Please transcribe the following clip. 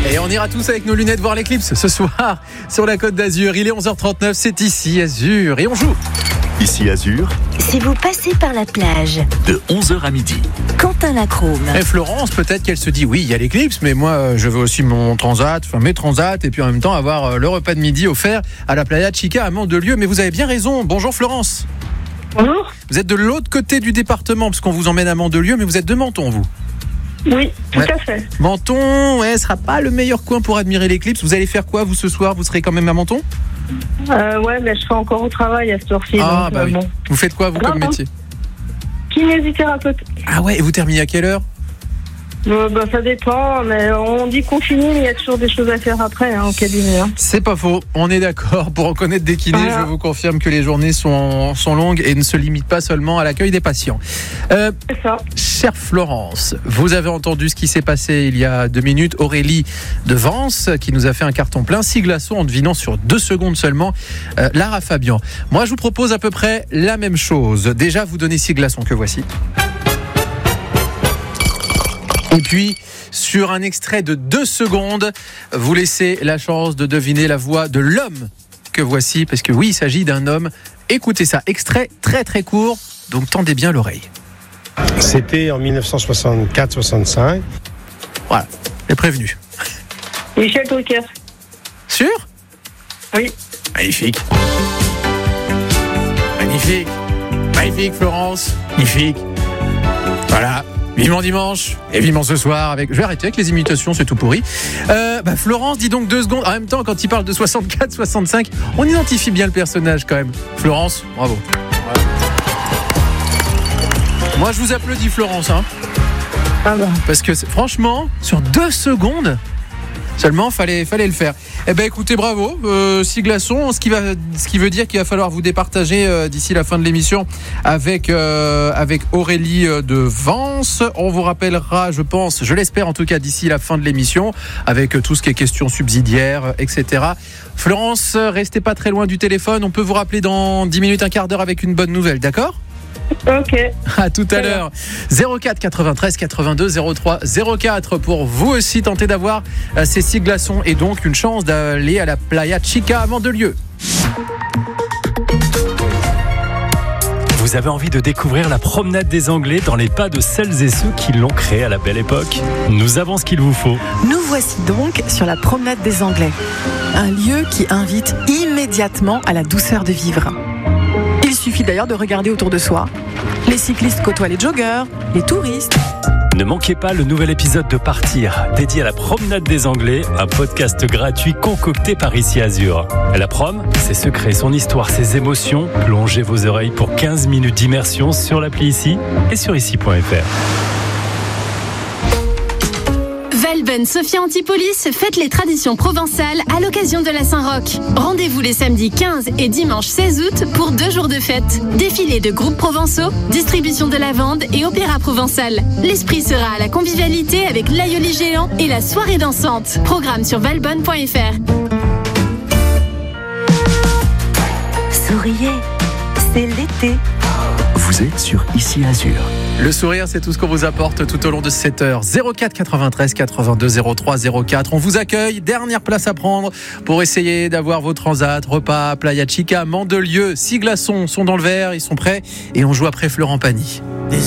Et on ira tous avec nos lunettes voir l'éclipse ce soir sur la Côte d'Azur. Il est 11h39, c'est Ici Azur et on joue. Ici Azur, Si vous passez par la plage, de 11h à midi. Quentin Lacrome. Et Florence, peut-être qu'elle se dit oui, il y a l'éclipse, mais moi je veux aussi mon transat, enfin mes transats, et puis en même temps avoir le repas de midi offert à la Playa Chica à Mandelieu. Mais vous avez bien raison. Bonjour Florence. Bonjour. Vous êtes de l'autre côté du département, parce qu'on vous emmène à Mandelieu, mais vous êtes de Menton, vous. Oui, tout Ouais. à fait. Menton, sera pas le meilleur coin pour admirer l'éclipse. Vous allez faire quoi, vous, ce soir? Vous serez quand même à Menton? Ouais, mais je serai encore au travail à cette heure-ci. Ah, donc, bah oui. bon. Vous faites quoi, vous, comme Non. métier? Kinésithérapeute. Ah ouais, et vous terminez à quelle heure? Ça dépend, mais on dit qu'on finit, mais il y a toujours des choses à faire après, en cabinet. C'est pas faux, on est d'accord. Pour reconnaître des kinés, Voilà. je vous confirme que les journées sont longues et ne se limitent pas seulement à l'accueil des patients. C'est ça. Chère Florence, vous avez entendu ce qui s'est passé il y a 2 minutes. Aurélie de Vence qui nous a fait un carton plein 6 glaçons en devinant sur 2 secondes seulement Lara Fabian. Moi, je vous propose à peu près la même chose. Déjà, vous donnez 6 glaçons que voici. Et puis, sur un extrait de 2 secondes, vous laissez la chance de deviner la voix de l'homme que voici, parce que oui, il s'agit d'un homme. Écoutez ça, extrait très très court, donc tendez bien l'oreille. C'était en 1964-65. Voilà, les prévenus. Michel Drucker. Sûr ? Oui. Magnifique. Magnifique. Magnifique, Florence. Magnifique. Voilà. Vivement dimanche et vivement ce soir. Je vais arrêter avec les imitations, c'est tout pourri. Florence, dis donc 2 secondes. En même temps, quand il parle de 64-65, on identifie bien le personnage quand même. Florence, bravo. Ouais. Moi, je vous applaudis, Florence. Ah bah. Parce que franchement, sur 2 secondes seulement, fallait le faire. Eh ben, écoutez, bravo. 6 glaçons, ce qui veut dire qu'il va falloir vous départager d'ici la fin de l'émission avec Aurélie de Vence. On vous rappellera, je pense, je l'espère en tout cas, d'ici la fin de l'émission, avec tout ce qui est questions subsidiaires, etc. Florence, restez pas très loin du téléphone. On peut vous rappeler dans 10 minutes, un quart d'heure avec une bonne nouvelle, d'accord ? Ok. À tout à l'heure. 04 93 82 03 04 pour vous aussi tenter d'avoir ces 6 glaçons et donc une chance d'aller à la Playa Chica à Mandelieu. Vous avez envie de découvrir la promenade des Anglais dans les pas de celles et ceux qui l'ont créée à la belle époque? Nous avons ce qu'il vous faut. Nous voici donc sur la promenade des Anglais. Un lieu qui invite immédiatement à la douceur de vivre. Il suffit d'ailleurs de regarder autour de soi. Les cyclistes côtoient les joggeurs, les touristes. Ne manquez pas le nouvel épisode de Partir, dédié à la promenade des Anglais, un podcast gratuit concocté par Ici Azur. La prom, ses secrets, son histoire, ses émotions. Plongez vos oreilles pour 15 minutes d'immersion sur l'appli Ici et sur ici.fr. Valbonne Sophia Antipolis fête les traditions provençales à l'occasion de la Saint-Roch. Rendez-vous les samedis 15 et dimanche 16 août pour 2 jours de fête. Défilé de groupes provençaux, distribution de lavande et opéra provençal. L'esprit sera à la convivialité avec l'aïoli géant et la soirée dansante. Programme sur valbonne.fr. Souriez, c'est l'été. Vous êtes sur Ici Azur. Le sourire, c'est tout ce qu'on vous apporte tout au long de cette heure. 04 93 82 03 04. On vous accueille. Dernière place à prendre pour essayer d'avoir vos transats, repas, Playa Chica, Mandelieu. 6 glaçons sont dans le verre, ils sont prêts. Et on joue après Florent Pagny. Des